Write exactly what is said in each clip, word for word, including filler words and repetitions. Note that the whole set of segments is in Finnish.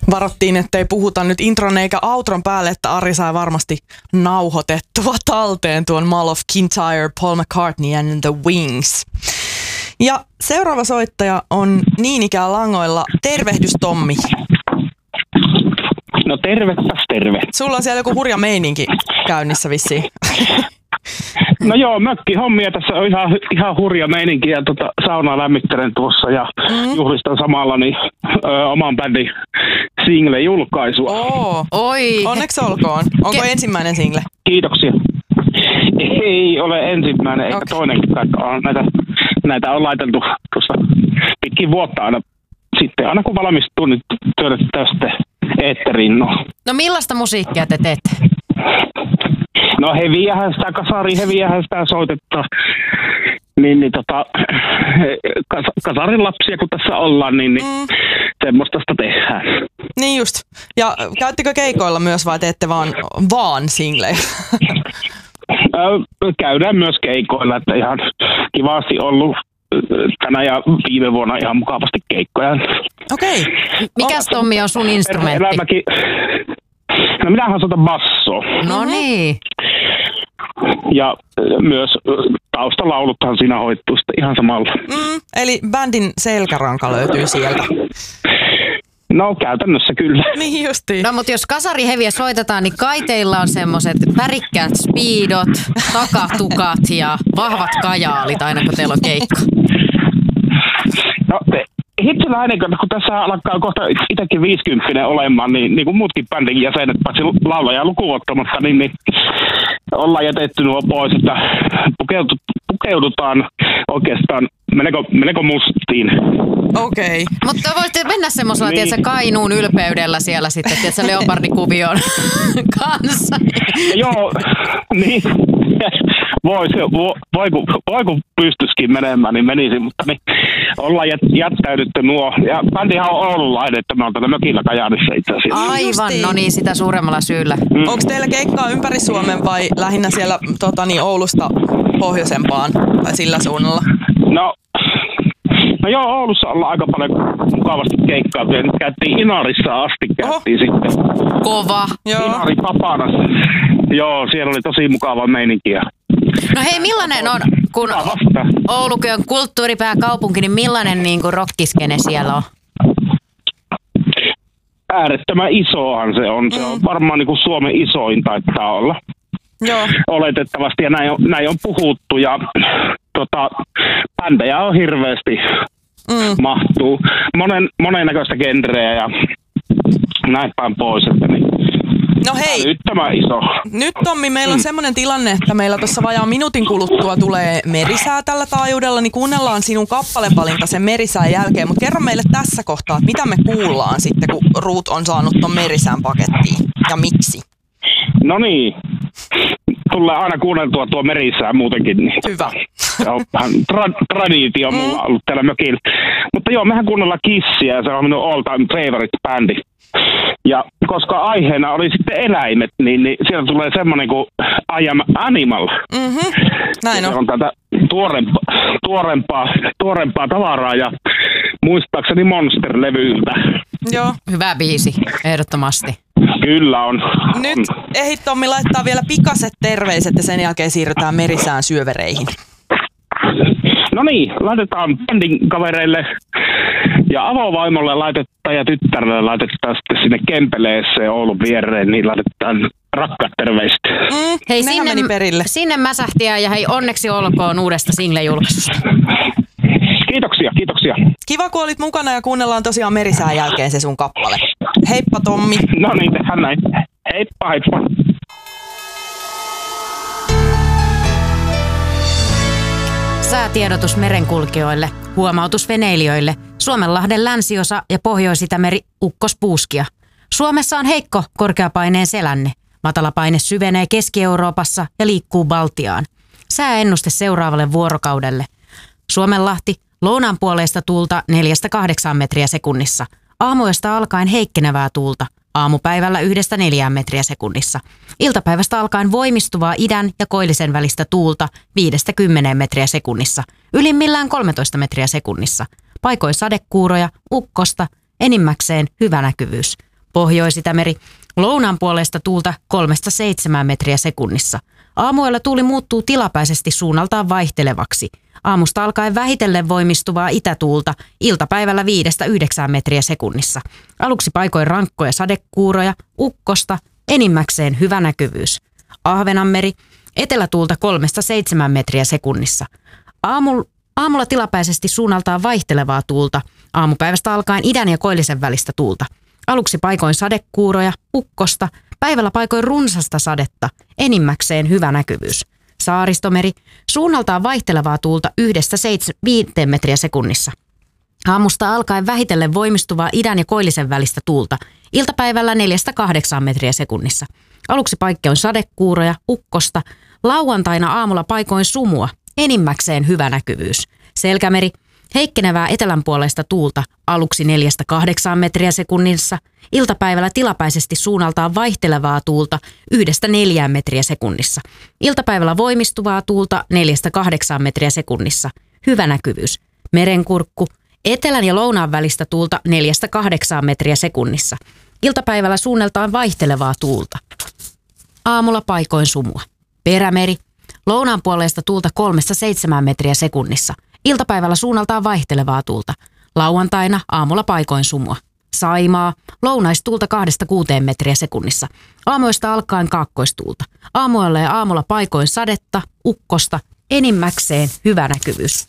Varattiin, ettei puhuta nyt intron eikä outron päälle, että Ari sai varmasti nauhoitettua talteen tuon Mall of Kintyre, Paul McCartney and the Wings. Ja seuraava soittaja on niin ikään langoilla. Tervehdys, Tommi. No tervepäs terve. Sulla on siellä joku hurja meininki käynnissä vissiin. No joo, mökkihommia tässä on ihan, ihan hurja meininki ja tota, saunaa lämmittelen tuossa ja mm-hmm. juhlistan samalla niin, ö, oman bändin single-julkaisua. Oo, Oi. Onneksi olkoon. Onko Ke- ensimmäinen single? Kiitoksia. Ei ole ensimmäinen eikä okay. toinenkaan. Näitä, näitä on laitettu tuossa pitkin vuotta aina. Sitten aina kun valmistuu, niin työnnetään sitten eetteriin. No. no millaista musiikkia te teette? No heviähän sitä, kasari heviähän sitä soitetta. Niin, niin tota, kas, kasarin lapsia kun tässä ollaan, niin, niin mm. semmoista sitä tehdään. Niin just. Ja käyttekö keikoilla myös vai teette vaan, vaan singlejä? Käydään myös keikoilla, että ihan kivasti ollut tänä ja viime vuonna ihan mukavasti keikkoja. Okei. Okay. Mikäs Tommi on sun instrumentti? Elämäkin. No minähän soitan bassoa. No niin. Ja myös taustalauluthan siinä hoituu sitten ihan samalla. Mm, eli bändin selkäranka löytyy sieltä. No käytännössä kyllä. Niin justiin. No mutta jos kasariheviä soitetaan, niin kai teillä on semmoiset värikkäät speedot, takatukat ja vahvat kajaalit aina kun teillä on keikka. No hitseläinen, kun tässä alkaa kohta itsekin viisikymppinen olemaan, niin, niin kuin muutkin bändin jäsenet, paitsi laulaja lukuun ottamatta, niin, niin ollaan jätetty nuo pois, että pukeutu, pukeudutaan oikeastaan melko, melko mustiin. Okei. Okay. Mutta voisitte mennä semmoisella, niin. tiedätkö, Kainuun ylpeydellä siellä sitten, tiedätkö, leopardikuvion kanssa. Joo, niin. Vois, vo, voi, kun, voi kun pystyisikin menemään, niin menisi, mutta niin, ollaan jät, jättäydytty nuo. Ja bändihan on oululainen, että me on täällä mökillä Kajaanissa itse asiassa. Aivan, no niin, sitä suuremmalla syyllä. Mm. Onko teillä keikkaa ympäri Suomen vai lähinnä siellä tota, niin, Oulusta pohjoisempaan tai sillä suunnalla? No, no joo, Oulussa ollaan aika paljon mukavasti keikkaa. Käytiin Inarissa asti, käytiin Oho. sitten. Kova. Inari Papanassa. Joo, siellä oli tosi mukava meininki. No hei, millainen on, kun Oulukin on kulttuuripääkaupunki, niin millainen niin kuin rockiskene siellä on? Äärettömän isohan se on. Se on varmaan niin kuin Suomen isoin taitaa olla. Joo. Oletettavasti, ja näin on, näin on puhuttu, ja tota, bändejä on hirveästi mm. mahtuu. Monen, monennäköistä genreä ja näin päin pois, että niin. No hei, nyt tämä iso. Nyt Tommi, meillä on mm. semmoinen tilanne, että meillä tuossa vajaan minuutin kuluttua tulee merisää tällä taajuudella, niin kuunnellaan sinun kappalevalinta sen merisään jälkeen, mutta kerro meille tässä kohtaa, että mitä me kuullaan sitten, kun Ruut on saanut ton merisään pakettiin ja miksi? No niin, tulee aina kuunneltua tuo merisää muutenkin. Niin. Hyvä. Se on vähän tra- traditio mm. mulla ollut täällä mökillä. Mutta joo, mehän kuunnellaan Kissiä ja se on minun all time favorite bändi. Ja koska aiheena oli sitten eläimet, niin, niin siellä tulee semmoinen kuin I am animal. Mm-hmm. Näin on. Se on tätä tuorempaa, tuorempaa, tuorempaa tavaraa ja muistaakseni Monster-levyltä. Joo. Hyvä biisi, ehdottomasti. Kyllä on. Nyt ehdit Tommi laittaa vielä pikaset terveiset ja sen jälkeen siirrytään merisään syövereihin. No niin, laitetaan bändin kavereille ja avovaimolle laitetaan ja tyttärelle laitetaan sitten sinne Kempeleeseen Oulun viereen, niin laitetaan rakkaat terveiset. Mm, hei, sinne, meni perille. Sinne mäsähtiä ja hei, onneksi olkoon uudesta single-julkaisusta. Kiitoksia, kiitoksia. Kiva, kun olit mukana ja kuunnellaan tosiaan merisään jälkeen se sun kappale. Heippa Tommi. No niin, tehdään näin. Heippa, heippa. Säätiedotus merenkulkijoille, huomautus veneilijöille, Suomenlahden länsiosa ja Pohjois-Itämeri ukkospuuskia. Suomessa on heikko korkeapaineen selänne. Matalapaine syvenee Keski-Euroopassa ja liikkuu Baltiaan. Sääennuste seuraavalle vuorokaudelle. Suomenlahti, lounaanpuoleista tuulta neljästä kahdeksaan metriä sekunnissa. Aamuyöstä alkaen heikkenevää tuulta. Aamupäivällä yhdestä neljään metriä sekunnissa. Iltapäivästä alkaen voimistuvaa idän ja koillisen välistä tuulta viidestä kymmeneen metriä sekunnissa. Ylimmillään kolmetoista metriä sekunnissa. Paikoin sadekuuroja, ukkosta, enimmäkseen hyvä näkyvyys. Pohjois-Itämeri. Lounaan puolesta tuulta kolmesta seitsemään metriä sekunnissa. Aamuilla tuuli muuttuu tilapäisesti suunnaltaan vaihtelevaksi. Aamusta alkaen vähitellen voimistuvaa itätuulta, iltapäivällä viidestä yhdeksään metriä sekunnissa. Aluksi paikoin rankkoja sadekuuroja, ukkosta, enimmäkseen hyvä näkyvyys. Ahvenanmeri, etelätuulta kolmesta seitsemään metriä sekunnissa. Aamulla Aamulla tilapäisesti suunnaltaan vaihtelevaa tuulta, aamupäivästä alkaen idän ja koillisen välistä tuulta. Aluksi paikoin sadekuuroja, ukkosta, päivällä paikoin runsasta sadetta, enimmäkseen hyvä näkyvyys. Saaristomeri, suunnaltaan vaihtelevaa tuulta yhdestä viiteen metriä sekunnissa. Aamusta alkaen vähitellen voimistuvaa idän ja koillisen välistä tuulta, iltapäivällä neljästä kahdeksaan metriä sekunnissa. Aluksi paikkein sadekuuroja, ukkosta, lauantaina aamulla paikoin sumua, enimmäkseen hyvä näkyvyys. Selkämeri, heikkenevää etelänpuoleista tuulta, aluksi neljästä kahdeksaan metriä sekunnissa, iltapäivällä tilapäisesti suunnaltaan vaihtelevaa tuulta yhdestä neljään metriä sekunnissa. Iltapäivällä voimistuvaa tuulta neljästä kahdeksaan metriä sekunnissa, hyvä näkyvyys. Merenkurkku, etelän ja lounaan välistä tuulta neljästä kahdeksaan metriä sekunnissa. Iltapäivällä suunnaltaan vaihtelevaa tuulta. Aamulla paikoin sumua. Perämeri, lounaan puolesta tuulta kolmesta seitsemään metriä sekunnissa. Iltapäivällä suunnaltaan vaihtelevaa tuulta. Lauantaina aamulla paikoin sumua. Saimaa, lounaistuulta kahdesta kuuteen metriä sekunnissa. Aamuista alkaen kaakkoistuulta. Aamuilla ja aamulla paikoin sadetta, ukkosta, enimmäkseen hyvä näkyvyys.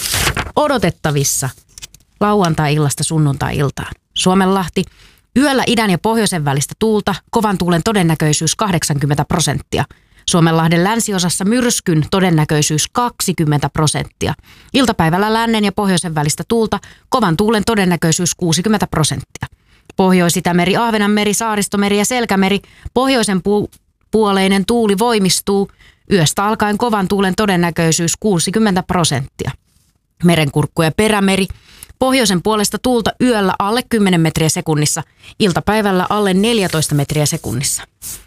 Odotettavissa lauantai-illasta sunnuntai-iltaan. Suomenlahti, yöllä idän ja pohjoisen välistä tuulta, kovan tuulen todennäköisyys kahdeksankymmentä prosenttia. Suomenlahden länsiosassa myrskyn todennäköisyys kaksikymmentä prosenttia. Iltapäivällä lännen ja pohjoisen välistä tuulta, kovan tuulen todennäköisyys kuusikymmentä prosenttia. Pohjois-Itämeri, Ahvenanmeri, Saaristomeri ja Selkämeri, pohjoisen pu- puoleinen tuuli voimistuu, yöstä alkaen kovan tuulen todennäköisyys kuusikymmentä prosenttia. Merenkurkku ja Perämeri, pohjoisen puolesta tuulta yöllä alle kymmenen metriä sekunnissa, iltapäivällä alle neljätoista metriä sekunnissa.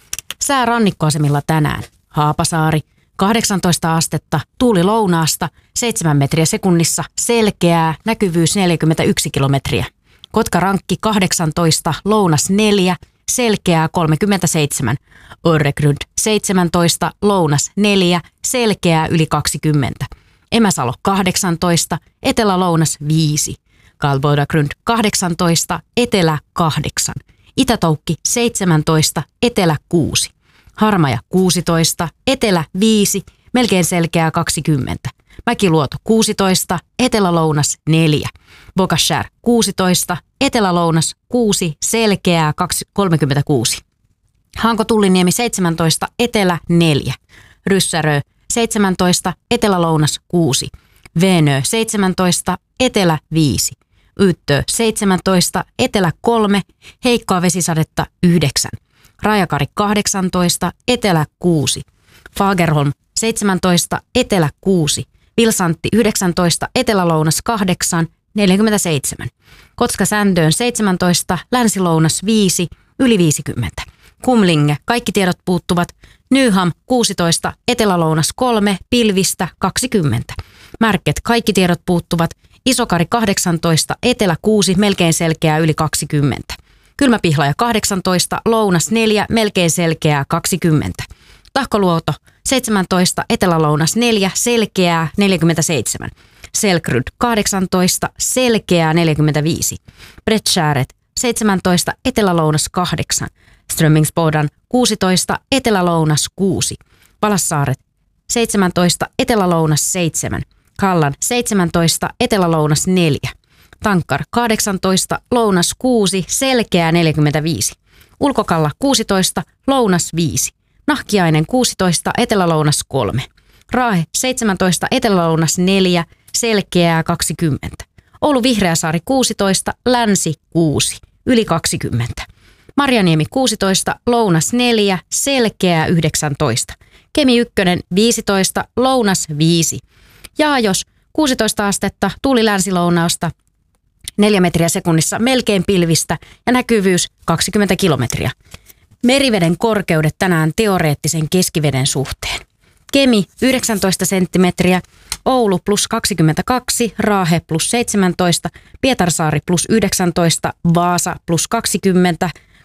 Sää rannikkoasemilla tänään. Haapasaari, kahdeksantoista astetta, tuuli lounaasta, seitsemän metriä sekunnissa, selkeää, näkyvyys neljäkymmentäyksi kilometriä. Kotkarankki kahdeksantoista, lounas neljä, selkeää kolmekymmentäseitsemän. Örregrund seitsemäntoista, lounas neljä, selkeää yli kaksikymmentä. Emäsalo kahdeksantoista, etelä-lounas viisi. Kalboidagrund kahdeksantoista, etelä kahdeksan. Itätoukki seitsemäntoista, etelä kuusi. Harmaja kuusitoista, etelä viisi, melkein selkeää kaksikymmentä. Mäkiluoto kuusitoista, etelä-lounas neljä. Bokashär kuusitoista, etelä-lounas kuusi, selkeää kolmekymmentäkuusi. Hanko-Tulliniemi seitsemäntoista, etelä neljä. Ryssärö seitsemäntoista, etelä-lounas kuusi. Veenö seitsemäntoista, etelä viisi. Yttö seitsemäntoista, etelä kolme, heikkoa vesisadetta yhdeksän. Rajakari kahdeksantoista, etelä kuusi. Fagerholm seitsemäntoista, etelä kuusi. Vilsantti yhdeksäntoista, etelä-lounas kahdeksan, neljäkymmentäseitsemän. Kotka-Sändöön seitsemäntoista, länsi-lounas viisi, yli viisikymmentä. Kumlinge, kaikki tiedot puuttuvat. Nyham kuusitoista, etelä-lounas kolme, pilvistä kaksikymmentä. Märket, kaikki tiedot puuttuvat. Isokari kahdeksantoista, etelä kuusi, melkein selkeää yli kaksikymmentä. Kylmäpihlaja kahdeksantoista, lounas neljä, melkein selkeää kaksikymmentä. Tahkoluoto seitsemäntoista, etelä-lounas neljä, selkeää neljäkymmentäseitsemän. Selkryd kahdeksantoista, selkeää neljäkymmentäviisi. Brettskäret seitsemäntoista, etelä-lounas kahdeksan. Strömmingsbodan kuusitoista, etelä-lounas kuusi. Palassaaret seitsemäntoista, etelä-lounas seitsemän. Kallan seitsemäntoista, etelä-lounas neljä. Tankkar kahdeksantoista, lounas kuusi, selkeää neljäkymmentäviisi. Ulkokalla kuusitoista, lounas viisi. Nahkiainen kuusitoista, etelä-lounas kolme. Raahe seitsemäntoista, etelä-lounas neljä, selkeää kaksikymmentä. Oulu Vihreäsaari kuusitoista, länsi kuusi, yli kaksikymmentä. Marjaniemi kuusitoista, lounas neljä, selkeää yhdeksäntoista. Kemi ykkönen viisitoista, lounas viisi. Jaajos kuusitoista astetta, tuuli länsilounausta, neljä metriä sekunnissa, melkein pilvistä ja näkyvyys kaksikymmentä kilometriä. Meriveden korkeudet tänään teoreettisen keskiveden suhteen. Kemi yhdeksäntoista senttimetriä, Oulu plus kaksikymmentäkaksi, Raahe plus seitsemäntoista, Pietarsaari plus yhdeksäntoista, Vaasa plus kaksikymmentä,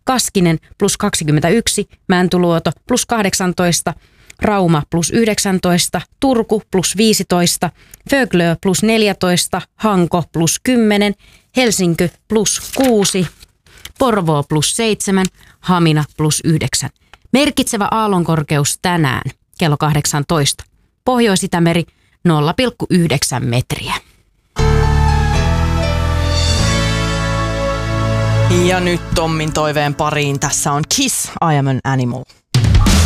Kaskinen plus kaksikymmentäyksi, Mäntyluoto plus kahdeksantoista, Rauma plus yhdeksäntoista, Turku plus viisitoista, Föglö plus neljätoista, Hanko plus kymmenen, Helsinki plus kuusi, Porvoo plus seitsemän, Hamina plus yhdeksän. Merkitsevä aallonkorkeus tänään kello kahdeksantoista. Pohjois-Itämeri nolla pilkku yhdeksän metriä. Ja nyt Tommin toiveen pariin. Tässä on Kiss, I Am an Animal.